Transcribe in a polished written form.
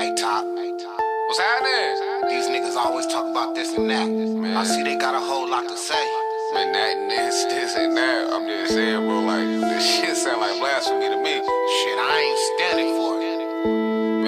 Hey, Top. What's happening? These niggas always talk about this and that. Man. I see they got a whole lot to say. Man, that and this and that. I'm just saying, bro, like, this shit sound like blasphemy to me. Shit, I ain't